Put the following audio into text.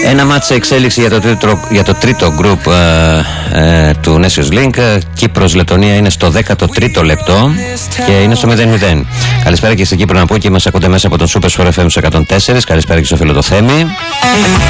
Ένα μάτς σε εξέλιξη για το τρίτο γκρουπ του Nations Link. Κύπρος-Λετωνία είναι στο 13ο λεπτό και είναι στο 0-0. Καλησπέρα και στην Κύπρο να πω, και μας ακούτε μέσα από τον Super Sport FM 104. Καλησπέρα και στο φίλο το Θέμη.